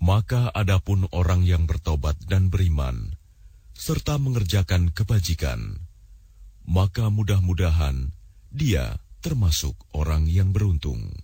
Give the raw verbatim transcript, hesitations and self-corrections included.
Maka adapun orang yang bertobat dan beriman, serta mengerjakan kebajikan, maka mudah-mudahan dia termasuk orang yang beruntung.